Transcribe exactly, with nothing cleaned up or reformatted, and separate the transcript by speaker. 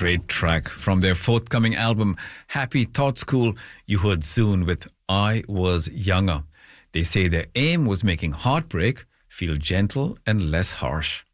Speaker 1: great track from their forthcoming album, Happy Thought School. You heard Soon with I Was Younger. They say their aim was making heartbreak feel gentle and less harsh.